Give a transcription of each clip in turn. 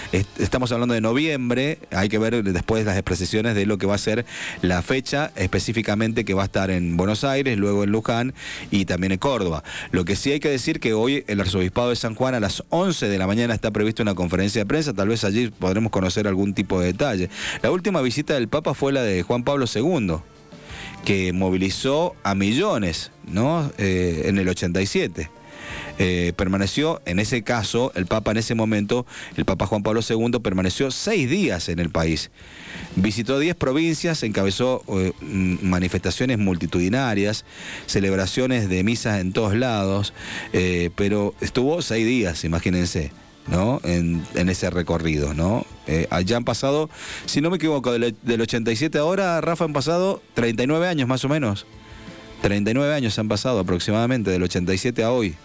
Estamos hablando de noviembre, hay que ver después las precisiones de lo que va a ser la fecha específicamente, que va a estar en Buenos Aires, luego en Luján y también en Córdoba. Lo que sí hay que decir que hoy el Arzobispado de San Juan a las 11 de la mañana está prevista una conferencia de prensa, tal vez allí podremos conocer algún tipo de detalle. La última visita del Papa fue la de Juan Pablo II, que movilizó a millones, ¿no? En el 87. Permaneció, en ese caso, el Papa en ese momento, el Papa Juan Pablo II, permaneció 6 días en el país. Visitó 10 provincias, encabezó manifestaciones multitudinarias, celebraciones de misas en todos lados, pero estuvo 6 días, imagínense, ¿no? En ese recorrido, ¿no? Allá han pasado, si no me equivoco, del 87 a ahora, Rafa, han pasado 39 años más o menos. 39 años han pasado aproximadamente, del 87 a hoy.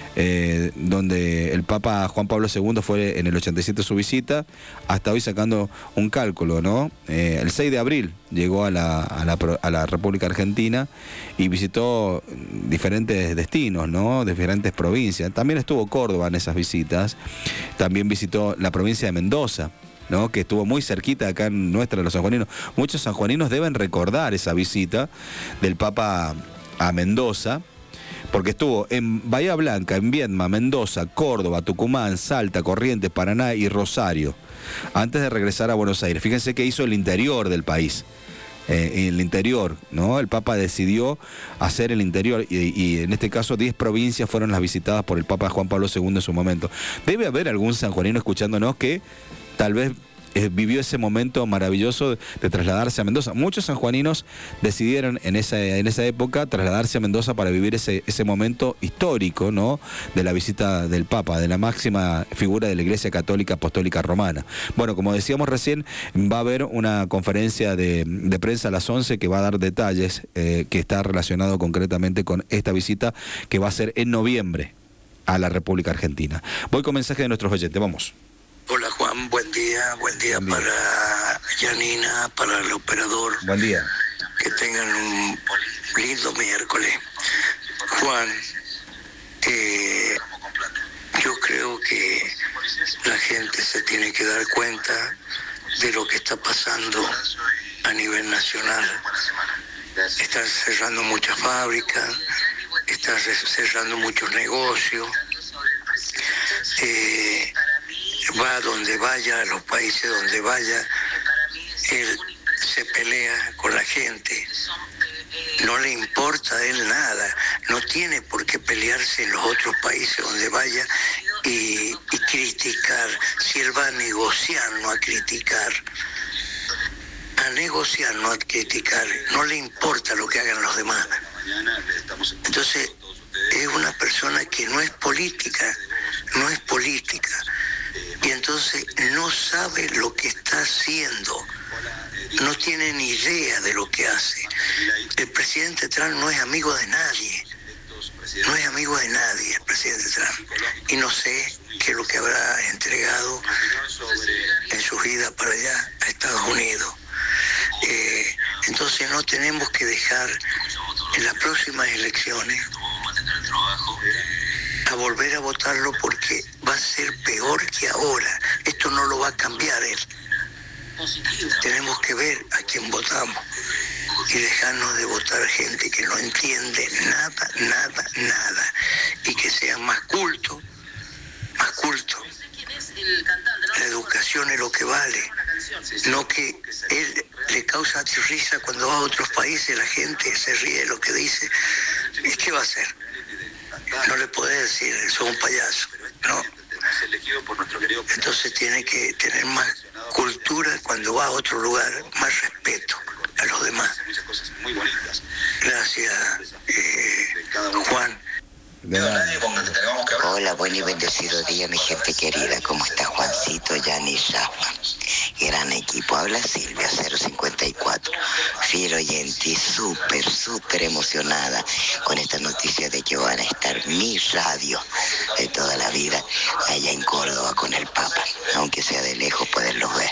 Donde el Papa Juan Pablo II fue en el 87 su visita, hasta hoy sacando un cálculo, ¿no? El 6 de abril llegó a la República Argentina y visitó diferentes destinos, ¿no? Diferentes provincias. También estuvo Córdoba en esas visitas, también visitó la provincia de Mendoza, ¿no? Que estuvo muy cerquita acá en nuestra, los sanjuaninos. Muchos sanjuaninos deben recordar esa visita del Papa a Mendoza, porque estuvo en Bahía Blanca, en Viedma, Mendoza, Córdoba, Tucumán, Salta, Corrientes, Paraná y Rosario, antes de regresar a Buenos Aires. Fíjense que hizo el interior del país, el interior, ¿no? El Papa decidió hacer el interior y en este caso 10 provincias fueron las visitadas por el Papa Juan Pablo II en su momento. Debe haber algún sanjuanino escuchándonos que tal vez vivió ese momento maravilloso de trasladarse a Mendoza. Muchos sanjuaninos decidieron en esa época trasladarse a Mendoza para vivir ese momento histórico, ¿no? De la visita del Papa, de la máxima figura de la Iglesia Católica Apostólica Romana. Bueno, como decíamos recién, va a haber una conferencia de prensa a las 11 que va a dar detalles, que está relacionado concretamente con esta visita que va a ser en noviembre a la República Argentina. Voy con mensaje de nuestros oyentes, vamos. Hola Juan, buen día para Janina, para el operador. Buen día. Que tengan un lindo miércoles. Juan, yo creo que la gente se tiene que dar cuenta de lo que está pasando a nivel nacional. Están cerrando muchas fábricas, están cerrando muchos negocios. Va donde vaya, a los países donde vaya, él se pelea con la gente. No le importa a él nada, no tiene por qué pelearse en los otros países donde vaya y criticar. Si él va a negociar, no a criticar. A negociar, no a criticar. No le importa lo que hagan los demás. Entonces, es una persona que no es política. Y entonces no sabe lo que está haciendo, no tiene ni idea de lo que hace. El presidente Trump no es amigo de nadie, el presidente Trump. Y no sé qué es lo que habrá entregado en su vida para allá, a Estados Unidos. Entonces no tenemos que dejar en las próximas elecciones a volver a votarlo, porque va a ser peor que ahora. Esto no lo va a cambiar él. Tenemos que ver a quién votamos y dejarnos de votar gente que no entiende nada, y que sea más culto. La educación es lo que vale, no que él le causa risa cuando va a otros países, la gente se ríe de lo que dice. ¿Y qué va a hacer? No le podés decir, sos un payaso, no. Entonces tiene que tener más cultura cuando va a otro lugar, más respeto a los demás. Gracias, Juan. Hola, buen y bendecido día, mi gente querida. ¿Cómo está Juancito, Yani, Rafa? Gran equipo. Habla Silvia, 054. Fiel oyente y súper emocionada con esta noticia de que van a estar mi radio de toda la vida allá en Córdoba con el Papa, aunque sea de lejos poderlos ver.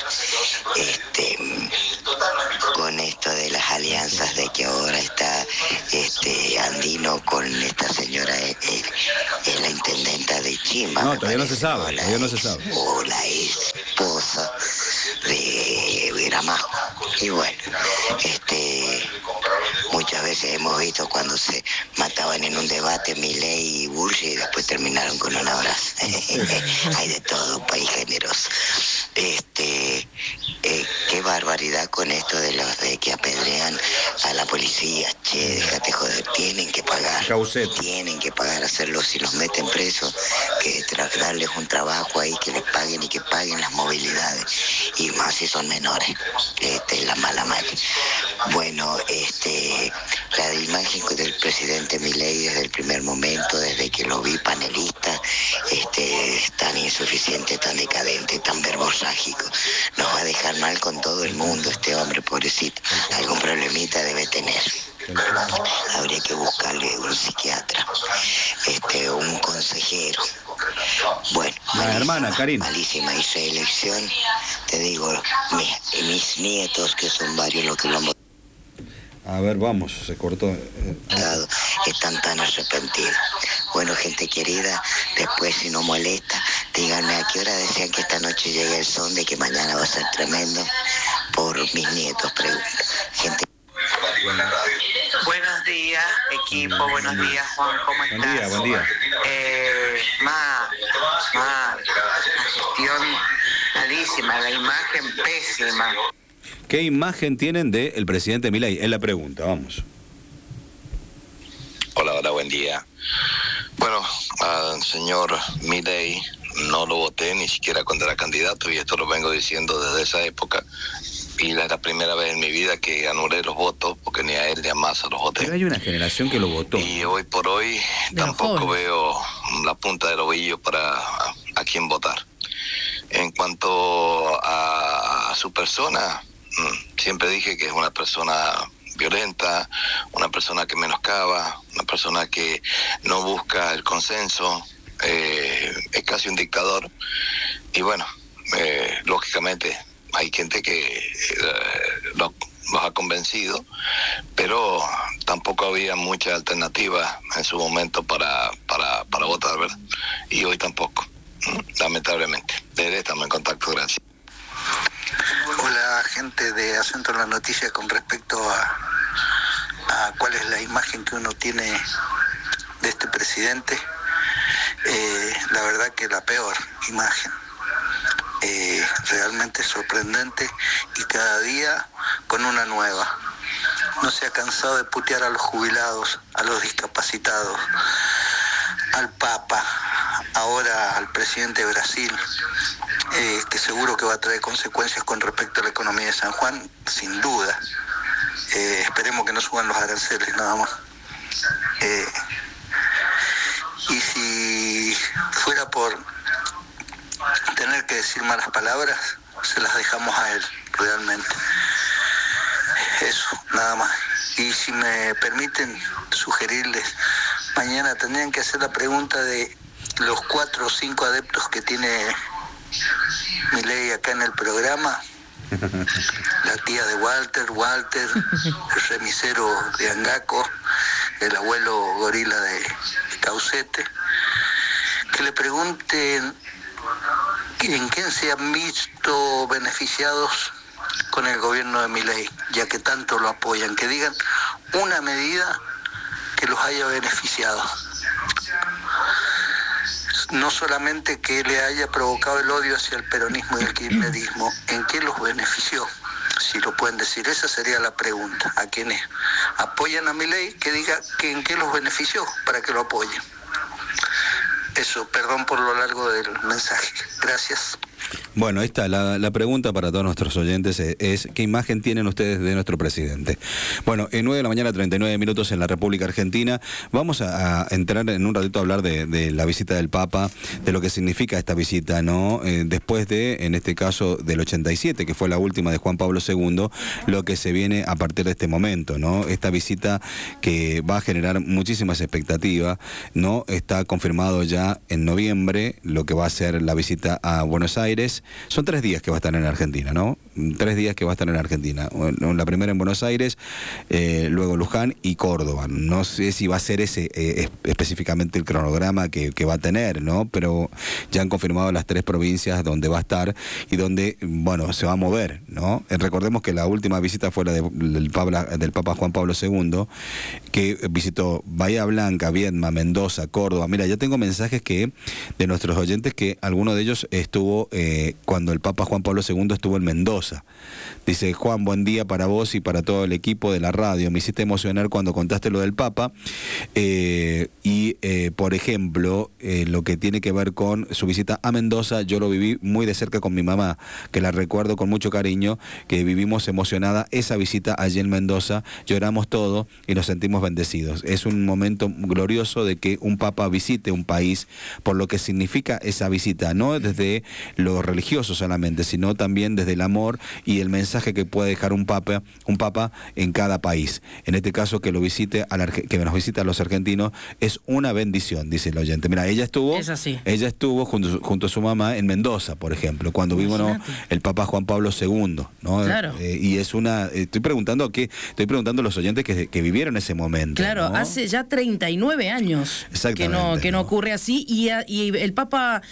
Con esto de las alianzas de que ahora está Andino con esta señora, la intendenta de Chima. No, todavía no se sabe, o la es Y bueno, muchas veces hemos visto cuando se mataban en un debate Milei y Bullrich y después terminaron con un abrazo. Hay de todo, un país generoso. Qué barbaridad con esto de los de que apedrean a la policía. Che, déjate joder, tienen que pagar. Tienen que pagar, hacerlo si los meten presos, que darles un trabajo ahí, que les paguen y que paguen las movilidades. Y más si son menores. La mala madre. Bueno, la imagen del presidente Milei desde el primer momento, desde que lo vi panelista, es tan insuficiente, tan decadente, tan verborrágico. Nos va a dejar mal con todo el mundo este hombre, pobrecito. Algún problemita debe tener. Habría que buscarle un psiquiatra, un consejero. Bueno, la hermana, Karina. Malísima esa elección. Te digo, mis nietos, que son varios los que lo han votado. A ver, vamos, se cortó. Están tan arrepentidos. Bueno, gente querida, después si no molesta, díganme a qué hora desean que esta noche llegue el son de que mañana va a ser tremendo. Por mis nietos, pregunto. Gente. Buenos días, equipo, buenos días, Juan, ¿cómo estás? Buen día. La gestión malísima, la imagen pésima. ¿Qué imagen tienen del presidente Milei? Es la pregunta, vamos. Hola, buen día. Bueno, al señor Milei no lo voté ni siquiera cuando era candidato, y esto lo vengo diciendo desde esa época. Y es la primera vez en mi vida que anulé los votos, porque ni a él ni a Massa los voté. Pero hay una generación que lo votó. Y hoy por hoy tampoco veo la punta del ovillo para a quién votar. En cuanto a su persona, siempre dije que es una persona violenta, una persona que menoscaba, una persona que no busca el consenso, es casi un dictador. Y bueno, lógicamente hay gente que los ha convencido, pero tampoco había mucha alternativa en su momento para votar, ¿verdad? Y hoy tampoco, lamentablemente. Estamos en contacto, gracias. Hola, gente de Acento en la Noticia, con respecto a cuál es la imagen que uno tiene de este presidente. La verdad que la peor imagen. Realmente sorprendente, y cada día con una nueva. No se ha cansado de putear a los jubilados, a los discapacitados, al Papa, ahora al presidente de Brasil, que seguro que va a traer consecuencias con respecto a la economía de San Juan, sin duda. Esperemos que no suban los aranceles, nada más. Y si fuera por tener que decir malas palabras, se las dejamos a él, realmente. Eso, nada más. Y si me permiten sugerirles, mañana tendrían que hacer la pregunta de los 4 o 5 adeptos que tiene Milei acá en el programa. La tía de Walter, el remisero de Angaco, el abuelo gorila de Caucete. Que le pregunten en quién se han visto beneficiados con el gobierno de Milei, ya que tanto lo apoyan, que digan una medida que los haya beneficiado. No solamente que le haya provocado el odio hacia el peronismo y el kirchnerismo, ¿en qué los benefició? Si lo pueden decir, esa sería la pregunta. A quienes apoyan a Milei, que diga que en qué los benefició para que lo apoyen. Eso, perdón por lo largo del mensaje. Gracias. Bueno, ahí está. La pregunta para todos nuestros oyentes es ¿qué imagen tienen ustedes de nuestro presidente? Bueno, en 9 de la mañana, 39 minutos en la República Argentina. Vamos a entrar en un ratito a hablar de la visita del Papa, de lo que significa esta visita, ¿no? Después de, en este caso, del 87, que fue la última de Juan Pablo II, lo que se viene a partir de este momento, ¿no? Esta visita que va a generar muchísimas expectativas, ¿no? Está confirmado ya en noviembre lo que va a ser la visita a Buenos Aires. días, son 3 días que va a estar en Argentina, ¿no? 3 días que va a estar en Argentina. La primera en Buenos Aires, luego Luján y Córdoba. No sé si va a ser ese específicamente el cronograma que va a tener, ¿no? Pero ya han confirmado las 3 provincias donde va a estar y donde, bueno, se va a mover, ¿no? Recordemos que la última visita fue la del Papa Juan Pablo II, que visitó Bahía Blanca, Viedma, Mendoza, Córdoba. Mira, yo tengo mensajes de nuestros oyentes que alguno de ellos estuvo cuando el Papa Juan Pablo II estuvo en Mendoza. Dice: Juan, buen día para vos y para todo el equipo de la radio. Me hiciste emocionar cuando contaste lo del Papa. Por ejemplo, lo que tiene que ver con su visita a Mendoza, yo lo viví muy de cerca con mi mamá, que la recuerdo con mucho cariño, que vivimos emocionada esa visita allí en Mendoza, lloramos todo y nos sentimos bendecidos. Es un momento glorioso de que un Papa visite un país, por lo que significa esa visita, no desde lo religioso solamente, sino también desde el amor y el mensaje que puede dejar un papa en cada país. En este caso, que nos visite a los argentinos es una bendición, dice el oyente. Mira, ella estuvo junto a su mamá en Mendoza, por ejemplo, cuando vino el Papa Juan Pablo II, ¿no? Claro. Y es una... Estoy preguntando a los oyentes que vivieron ese momento. Claro, ¿no? Hace ya 39 años que no ocurre así, y el Papa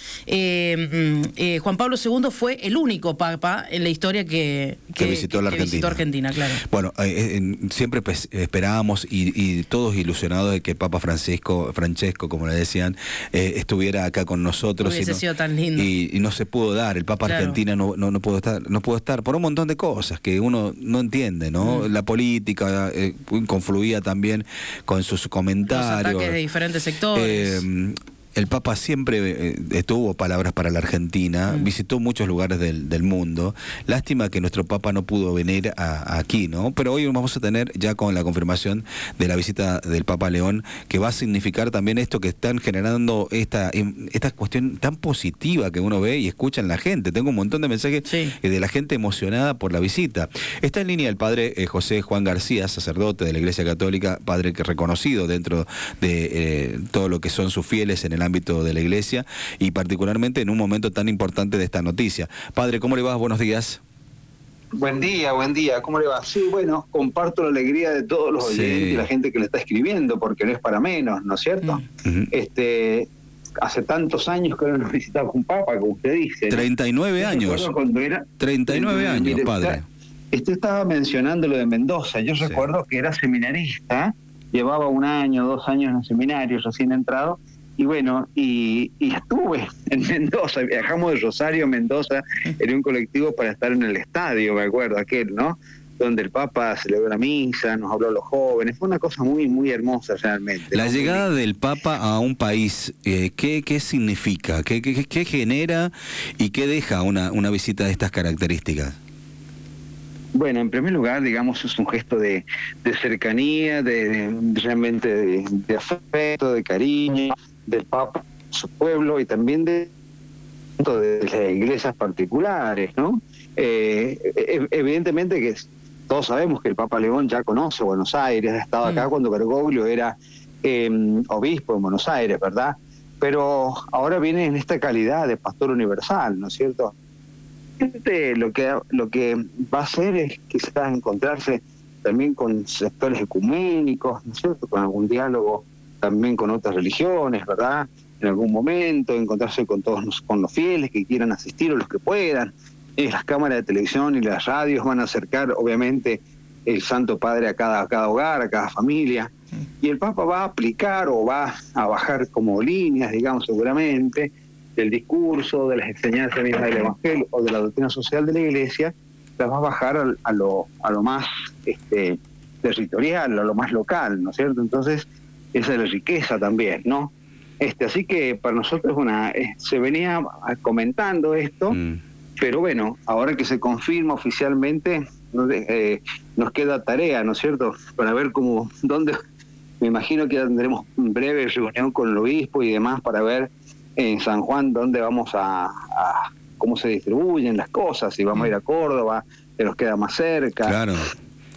Juan Pablo II fue el único Papa en la historia que visitó la Argentina. Visitó Argentina, claro. Bueno, siempre esperábamos y todos ilusionados de que el Papa Francesco, como le decían, estuviera acá con nosotros. Hubiese sido tan lindo. Y no se pudo dar. El Papa Argentina no pudo estar por un montón de cosas que uno no entiende, ¿no? La política confluía también con sus comentarios. Los ataques de diferentes sectores. El Papa siempre tuvo palabras para la Argentina, visitó muchos lugares del mundo. Lástima que nuestro Papa no pudo venir aquí, ¿no? Pero hoy vamos a tener, ya con la confirmación de la visita del Papa León, que va a significar también esto que están generando esta cuestión tan positiva que uno ve y escucha en la gente. Tengo un montón de mensajes de la gente emocionada por la visita. Está en línea el padre José Juan García, sacerdote de la Iglesia Católica, padre que reconocido dentro de todo lo que son sus fieles en el ámbito de la Iglesia y particularmente en un momento tan importante de esta noticia. Padre, ¿cómo le va? Buenos días. Buen día, ¿cómo le va? Sí, bueno, comparto la alegría de todos los oyentes y la gente que le está escribiendo, porque no es para menos, ¿no es cierto? Hace tantos años que no nos visitaba un Papa, como usted dice, ¿no? 39 años. 39 años, padre. Usted estaba mencionando lo de Mendoza. Yo recuerdo que era seminarista, llevaba 1 año, 2 años en el seminario, recién entrado. Y bueno, y estuve en Mendoza, viajamos de Rosario a Mendoza en un colectivo para estar en el estadio, me acuerdo, aquel, ¿no? Donde el Papa celebró la misa, nos habló a los jóvenes, fue una cosa muy, muy hermosa realmente. La llegada del Papa a un país, ¿qué significa? ¿Qué genera y qué deja una visita de estas características? Bueno, en primer lugar, digamos, es un gesto de cercanía, realmente de afecto, de cariño, del Papa a su pueblo y también de las iglesias particulares, ¿no? Evidentemente que todos sabemos que el Papa León ya conoce Buenos Aires, ha estado acá cuando Bergoglio era obispo en Buenos Aires, ¿verdad? Pero ahora viene en esta calidad de pastor universal, ¿no es cierto? Lo que va a hacer es quizás encontrarse también con sectores ecuménicos, ¿no es cierto?, con algún diálogo también con otras religiones, ¿verdad?, en algún momento, encontrarse con con los fieles que quieran asistir o los que puedan. Las cámaras de televisión y las radios van a acercar, obviamente, el Santo Padre a cada hogar, a cada familia, y el Papa va a aplicar o va a bajar como líneas, digamos, seguramente, del discurso, de las enseñanzas mismas del Evangelio o de la doctrina social de la Iglesia, las va a bajar a lo más territorial, a lo más local, ¿no es cierto? Entonces, esa es la riqueza también, ¿no? Así que para nosotros se venía comentando esto, pero bueno, ahora que se confirma oficialmente, nos queda tarea, ¿no es cierto?, para ver dónde, me imagino que tendremos breve reunión con el obispo y demás para ver en San Juan dónde vamos a cómo se distribuyen las cosas, si vamos a ir a Córdoba, que nos queda más cerca. Claro.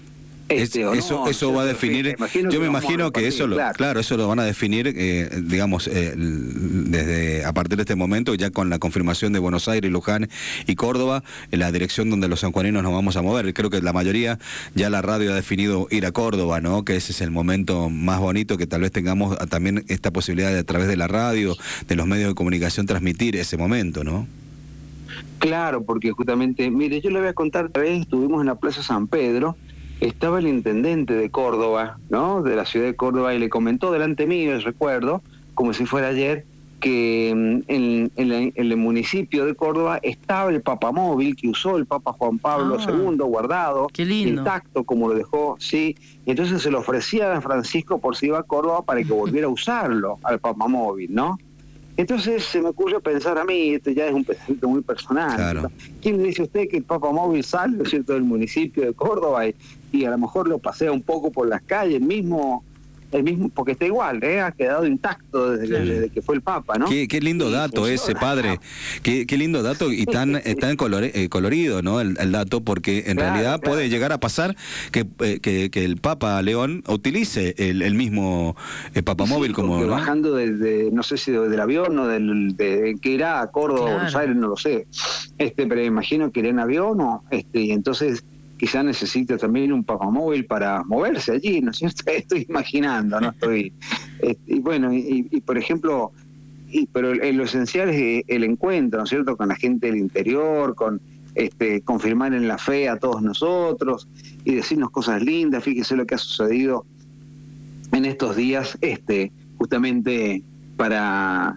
Eso va a definir. Yo me imagino que eso eso lo van a definir, digamos, desde a partir de este momento, ya con la confirmación de Buenos Aires, Luján y Córdoba, en la dirección donde los sanjuaninos nos vamos a mover. Creo que la mayoría ya la radio ha definido ir a Córdoba, ¿no? Que ese es el momento más bonito, que tal vez tengamos también esta posibilidad de, a través de la radio, de los medios de comunicación, transmitir ese momento, ¿no? Claro, porque justamente, mire, yo le voy a contar, otra vez estuvimos en la Plaza San Pedro. Estaba el intendente de Córdoba, ¿no? De la ciudad de Córdoba, y le comentó delante mío, recuerdo, como si fuera ayer, que en el municipio de Córdoba estaba el papamóvil que usó el Papa Juan Pablo II, guardado, intacto, como lo dejó, sí. Y entonces se lo ofrecía a Francisco por si iba a Córdoba para que volviera a usarlo al papamóvil, ¿no? Entonces se me ocurrió pensar a mí, esto ya es un pensamiento muy personal, claro. ¿Quién le dice a usted que el papamóvil sale, ¿no es cierto?, del municipio de Córdoba y a lo mejor lo pasea un poco por las calles, el mismo, porque está igual, ha quedado intacto desde que fue el Papa, ¿no? Qué lindo dato ese, padre. Qué lindo dato y tan colorido, ¿no? El dato, porque en realidad puede llegar a pasar que el Papa León utilice el mismo papamóvil, como, ¿no? Bajando no sé si del avión o que irá a Córdoba o Buenos Aires, no lo sé. Pero imagino que irá en avión y entonces quizá necesita también un papamóvil para moverse allí, ¿no es cierto? Estoy imaginando, ¿no? Y bueno, y por ejemplo, pero lo esencial es el encuentro, ¿no es cierto?, con la gente del interior, con confirmar en la fe a todos nosotros y decirnos cosas lindas. Fíjese lo que ha sucedido en estos días, justamente para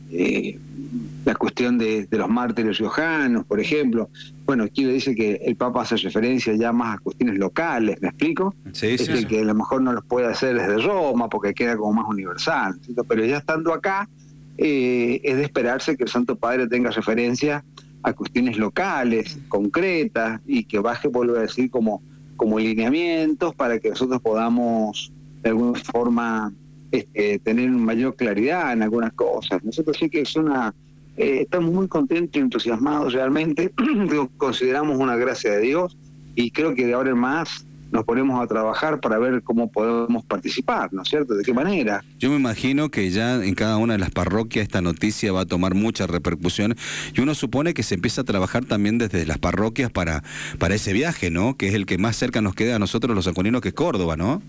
la cuestión de los mártires riojanos, por ejemplo. Bueno, aquí le dice que el Papa hace referencia ya más a cuestiones locales, ¿me explico? Sí. Que a lo mejor no los puede hacer desde Roma porque queda como más universal, ¿cierto? Pero ya estando acá, es de esperarse que el Santo Padre tenga referencia a cuestiones locales, concretas, y que baje, vuelvo a decir, como lineamientos para que nosotros podamos de alguna forma tener mayor claridad en algunas cosas. Nosotros sí que estamos muy contentos y entusiasmados realmente. Consideramos una gracia de Dios y creo que de ahora en más nos ponemos a trabajar para ver cómo podemos participar, ¿no es cierto? ¿De qué manera? Yo me imagino que ya en cada una de las parroquias esta noticia va a tomar mucha repercusión y uno supone que se empieza a trabajar también desde las parroquias para ese viaje, ¿no? Que es el que más cerca nos queda a nosotros los sanjuaninos, que es Córdoba, ¿no?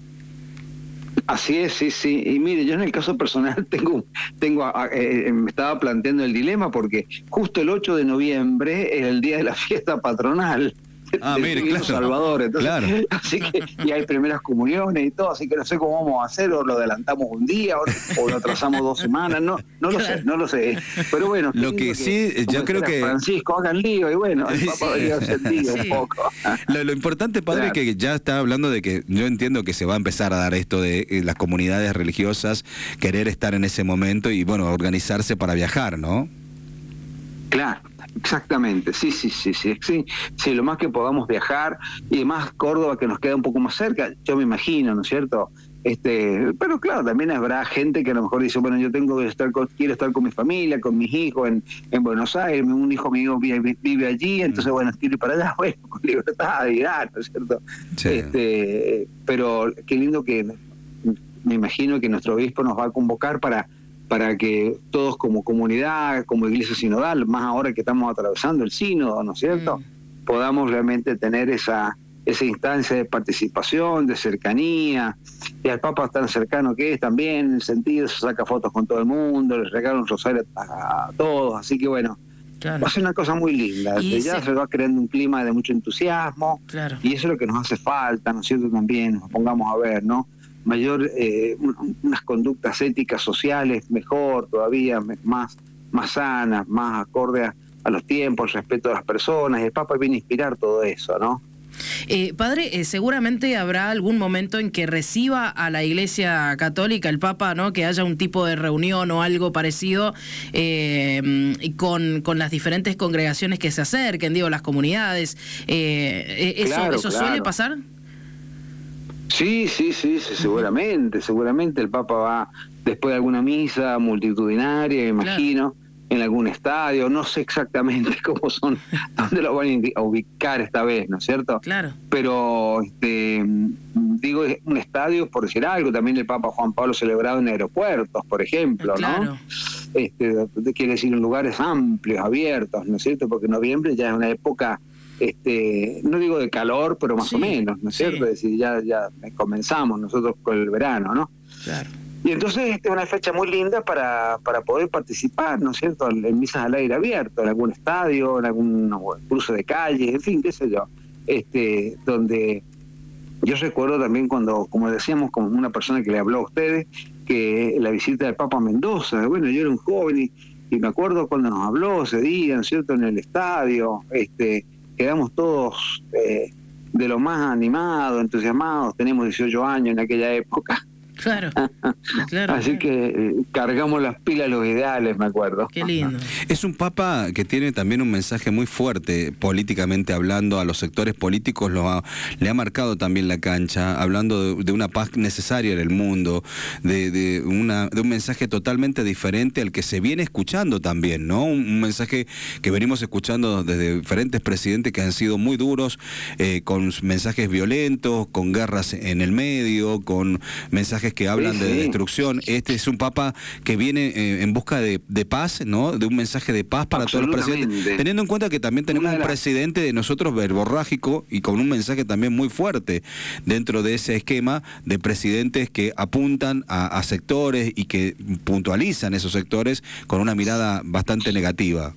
Así es, sí. Y mire, yo en el caso personal me estaba planteando el dilema porque justo el 8 de noviembre es el día de la fiesta patronal. Mire, claro. Salvador, entonces, claro. Así que, y hay primeras comuniones y todo, así que no sé cómo vamos a hacer, o lo adelantamos un día, o lo atrasamos 2 semanas, no lo sé. Pero bueno, lo que sí, yo creo que Francisco, hagan lío, y bueno, el Papa debería hacer lío un poco. Lo importante, padre, claro, que ya está hablando de que yo entiendo que se va a empezar a dar esto de las comunidades religiosas querer estar en ese momento y bueno, organizarse para viajar, ¿no? Claro. Exactamente, sí, lo más que podamos viajar, y además Córdoba, que nos queda un poco más cerca, yo me imagino, ¿no es cierto? Pero claro, también habrá gente que a lo mejor dice, bueno, yo quiero estar con mi familia, con mis hijos en Buenos Aires, un hijo mío vive allí, entonces bueno, quiero ir para allá, bueno, con libertad de ir, ¿no es cierto? Sí. Pero qué lindo que me imagino que nuestro obispo nos va a convocar para que todos como comunidad, como iglesia sinodal, más ahora que estamos atravesando el sínodo, ¿no es cierto?, podamos realmente tener esa instancia de participación, de cercanía, y al Papa tan cercano que es también, en el sentido, se saca fotos con todo el mundo, les regala un rosario a todos, así que bueno, claro, va a ser una cosa muy linda. Ya se va creando un clima de mucho entusiasmo, claro, y eso es lo que nos hace falta, ¿no es cierto?, también, nos pongamos a ver, ¿no?, mayor, unas conductas éticas sociales mejor todavía, más sanas, más acorde a los tiempos, respeto a las personas, y el Papa viene a inspirar todo eso, ¿no? Padre, seguramente habrá algún momento en que reciba a la Iglesia Católica el Papa, ¿no?, que haya un tipo de reunión o algo parecido con las diferentes congregaciones que se acerquen, digo, las comunidades. ¿Eso suele pasar? Sí, seguramente el Papa va después de alguna misa multitudinaria, me imagino, en algún estadio, no sé exactamente cómo son, dónde lo van a ubicar esta vez, ¿no es cierto? Claro. Pero digo, un estadio, por decir algo, también el Papa Juan Pablo celebrado en aeropuertos, por ejemplo, claro. ¿no? Quiere decir en lugares amplios, abiertos, ¿no es cierto? Porque noviembre ya es una época, no digo de calor, pero más o menos, ¿no es cierto? Es decir, ya comenzamos nosotros con el verano, ¿no? Claro. Y entonces es una fecha muy linda para poder participar, ¿no es cierto?, en misas al aire abierto, en algún estadio, en algún cruce de calle, en fin, qué sé yo, donde yo recuerdo también cuando, como decíamos, como una persona que le habló a ustedes, que la visita del Papa a Mendoza, bueno, yo era un joven y me acuerdo cuando nos habló ese día, ¿no es cierto?, en el estadio, quedamos todos de lo más animados, entusiasmados, tenemos 18 años en aquella época. Claro, claro. Así que cargamos las pilas los ideales, me acuerdo. Qué lindo. Es un papa que tiene también un mensaje muy fuerte, políticamente hablando, a los sectores políticos le ha marcado también la cancha, hablando de una paz necesaria en el mundo, de un mensaje totalmente diferente al que se viene escuchando también, ¿no? Un mensaje que venimos escuchando desde diferentes presidentes que han sido muy duros, con mensajes violentos, con guerras en el medio, con mensajes que hablan de destrucción. Este es un papa que viene en busca de paz, ¿no? De un mensaje de paz para todos los presidentes, teniendo en cuenta que también tenemos un presidente de nosotros verborrágico y con un mensaje también muy fuerte dentro de ese esquema de presidentes que apuntan a sectores y que puntualizan esos sectores con una mirada bastante negativa.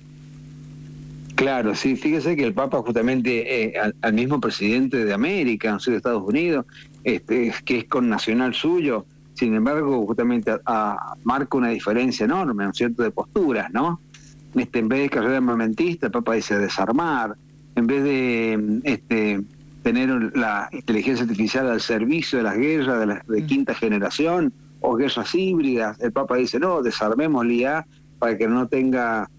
Claro, sí, fíjese que el Papa justamente al mismo presidente de América, no sé, de Estados Unidos, que es con nacional suyo, sin embargo, justamente marca una diferencia enorme, ¿no es cierto?, de posturas, ¿no? En vez de carrera armamentista, el Papa dice desarmar, en vez de tener la inteligencia artificial al servicio de las guerras de quinta generación o guerras híbridas, el Papa dice, no, desarmemos la IA para que no tenga...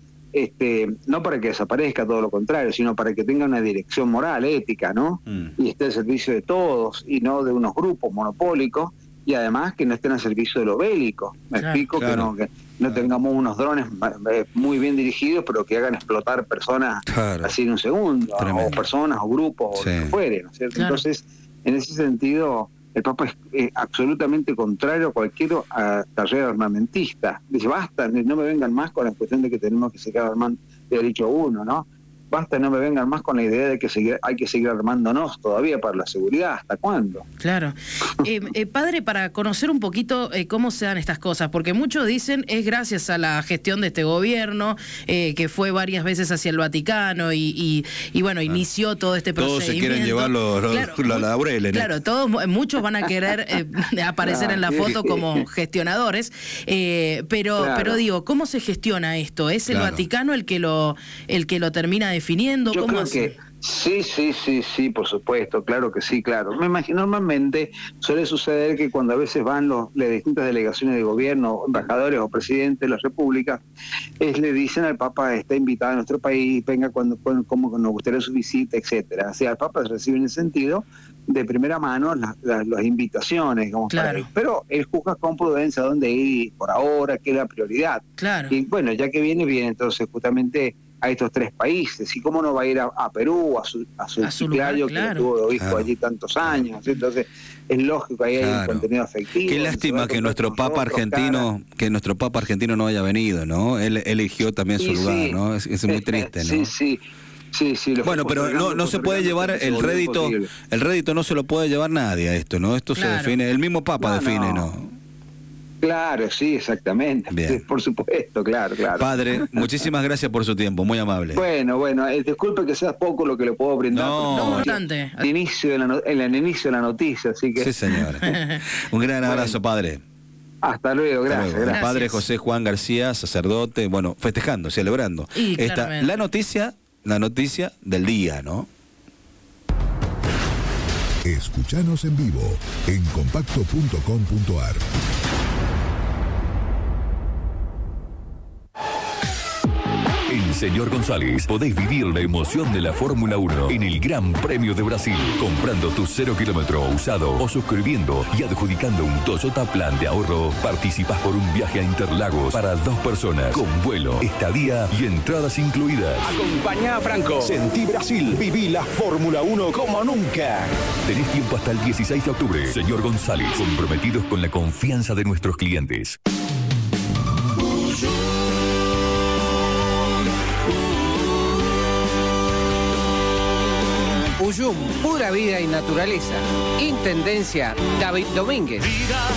no para que desaparezca, todo lo contrario, sino para que tenga una dirección moral, ética, ¿no? Y esté al servicio de todos y no de unos grupos monopólicos, y además que no estén al servicio de lo bélico. Me explico, claro. Que no tengamos unos drones muy bien dirigidos, pero que hagan explotar personas así en un segundo, o personas o grupos, o lo que fuere, ¿no es cierto? Claro. Entonces, en ese sentido, el Papa es absolutamente contrario a cualquier carrera armamentista. Dice, basta, no me vengan más con la cuestión de que tenemos que seguir armando, le ha dicho uno, ¿no? Basta, no me vengan más con la idea de que hay que seguir armándonos todavía para la seguridad. ¿Hasta cuándo? Claro. Padre, para conocer un poquito cómo se dan estas cosas, porque muchos dicen es gracias a la gestión de este gobierno, que fue varias veces hacia el Vaticano y bueno, inició todo este procedimiento. Todos se quieren llevar los laureles. Claro, muchos van a querer aparecer en la foto como gestionadores, pero digo, ¿cómo se gestiona esto? ¿Es el Vaticano el que lo termina definiendo? Yo ¿Cómo creo que sí, por supuesto, claro que sí, claro. Me imagino, normalmente suele suceder que cuando a veces van las distintas delegaciones de gobierno, embajadores o presidentes de las repúblicas, le dicen al Papa, está invitado a nuestro país, venga como nos gustaría su visita, etcétera. O sea, el Papa recibe en el sentido de primera mano las invitaciones, digamos, para ir. Pero él juzga con prudencia dónde ir por ahora, qué es la prioridad. Claro. Y bueno, ya que viene entonces justamente a estos 3 países, y cómo no va a ir a Perú, a su Chiclayo, que tuvo de obispo allí tantos años. Entonces es lógico, ahí hay un contenido afectivo. Qué lástima que nuestro Papa argentino no haya venido, ¿no? Él eligió también su lugar, ¿no? Es muy triste, ¿no? Sí. Bueno, pero no se puede llevar el rédito no se lo puede llevar nadie a esto, ¿no? Esto se define, el mismo Papa define, ¿no? Claro, sí, exactamente. Bien. Por supuesto, claro. Padre, muchísimas gracias por su tiempo, muy amable. Bueno, disculpe que sea poco lo que le puedo brindar. No, bastante. El inicio de la noticia, así que... Sí, señor. Un gran abrazo, padre. Hasta luego, gracias. Padre José Juan García, sacerdote, festejando, celebrando. La noticia del día, ¿no? Escuchanos en vivo en compacto.com.ar. En Señor González podés vivir la emoción de la Fórmula 1 en el Gran Premio de Brasil, comprando tu 0 kilómetro usado o suscribiendo y adjudicando un Toyota Plan de ahorro. Participás por un viaje a Interlagos para 2 personas, con vuelo, estadía y entradas incluidas. Acompañá a Franco. Sentí Brasil. Viví la Fórmula 1 como nunca. Tenés tiempo hasta el 16 de octubre. Señor González, comprometidos con la confianza de nuestros clientes. Uyum, pura vida y naturaleza. Intendencia David Domínguez.